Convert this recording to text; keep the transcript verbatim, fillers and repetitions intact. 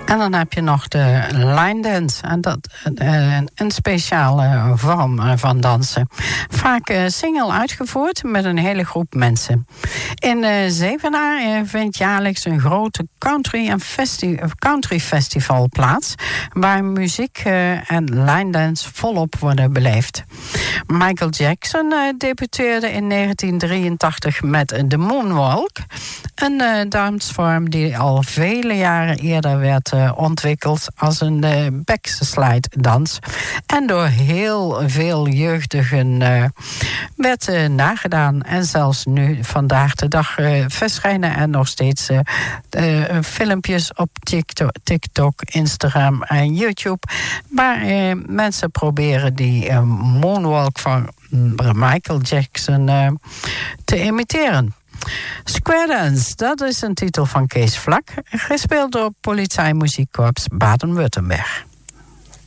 En dan heb je nog de line dance. En dat uh, een speciale vorm van dansen. Vaak uh, single uitgevoerd met een hele groep mensen. In uh, Zevenaar uh, vindt jaarlijks een grote country, en festi- country festival plaats. Waar muziek uh, en line dance volop worden beleefd. Michael Jackson uh, debuteerde in negentien drieëntachtig met de Moonwalk. Een uh, dansvorm die al vele jaren eerder werd uh, ontwikkeld als een uh, backslide dans. En door heel veel jeugdigen uh, werd uh, nagedaan. En zelfs nu, vandaag de dag, uh, verschijnen er nog steeds uh, uh, filmpjes op TikTok, TikTok, Instagram en YouTube. Waar uh, mensen proberen die uh, moonwalk van Michael Jackson uh, te imiteren. Square Dance, dat is een titel van Kees Vlak, gespeeld door Polizeimuziekkorps Baden-Württemberg.